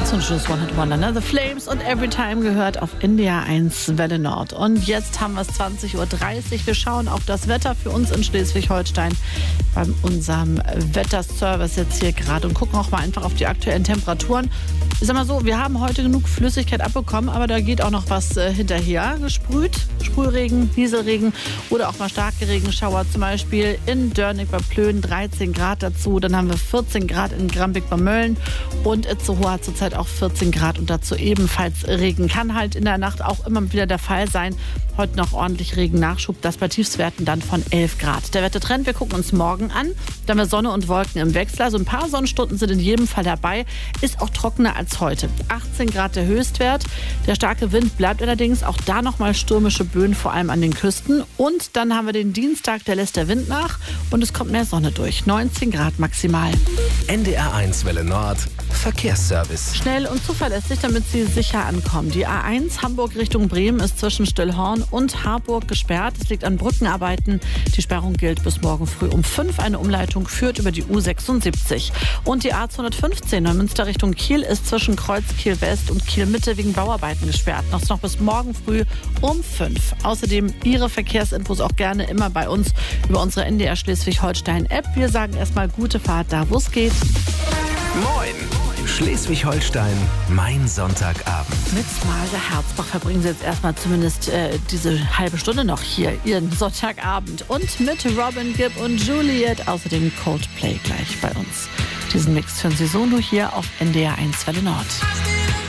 Beatles und Just One Hit Wonder. The Flames und Everytime gehört auf NDR 1 Welle Nord. Und jetzt haben wir es 20.30 Uhr. Wir schauen auf das Wetter für uns in Schleswig-Holstein bei unserem Wetterservice jetzt hier gerade und gucken auch mal einfach auf die aktuellen Temperaturen. Ich sag mal so, wir haben heute genug Flüssigkeit abbekommen, aber da geht auch noch was hinterher. Gesprüht, Sprühregen, Nieselregen oder auch mal starke Regenschauer, zum Beispiel in Dörnig bei Plön 13 Grad dazu. Dann haben wir 14 Grad in Grambeck bei Mölln und Itzehoe hat zurzeit auch 14 Grad und dazu ebenfalls Regen. Kann halt in der Nacht auch immer wieder der Fall sein. Heute noch ordentlich Regennachschub, das bei Tiefstwerten dann von 11 Grad. Der Wettertrend, wir gucken uns morgen an. Da haben wir Sonne und Wolken im Wechsel. Also ein paar Sonnenstunden sind in jedem Fall dabei. Ist auch trockener als heute. 18 Grad der Höchstwert. Der starke Wind bleibt allerdings. Auch da nochmal stürmische Böen, vor allem an den Küsten. Und dann haben wir den Dienstag, da lässt der Wind nach und es kommt mehr Sonne durch. 19 Grad maximal. NDR 1 Welle Nord. Verkehrsservice. Schnell und zuverlässig, damit Sie sicher ankommen. Die A1 Hamburg Richtung Bremen ist zwischen Stillhorn und Harburg gesperrt. Es liegt an Brückenarbeiten. Die Sperrung gilt bis morgen früh um 5. Eine Umleitung führt über die U76. Und die A215 Neumünster Richtung Kiel ist zwischen Kreuz Kiel West und Kiel Mitte wegen Bauarbeiten gesperrt. Noch bis morgen früh um 5. Außerdem Ihre Verkehrsinfos auch gerne immer bei uns über unsere NDR Schleswig-Holstein-App. Wir sagen erstmal gute Fahrt da, wo es geht. Moin! Schleswig-Holstein, mein Sonntagabend. Mit Marge Herzbach verbringen Sie jetzt erstmal zumindest diese halbe Stunde noch hier, Ihren Sonntagabend. Und mit Robin Gibb und Juliet, außerdem Coldplay gleich bei uns. Diesen Mix hören Sie so nur hier auf NDR 1 Welle Nord.